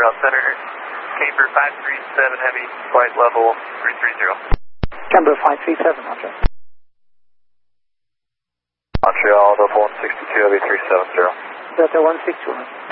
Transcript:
Montreal Center. Camber 537 Heavy, flight level 330. Camber 537, Roger. Montreal, Delta 162 Heavy 370. Delta 162.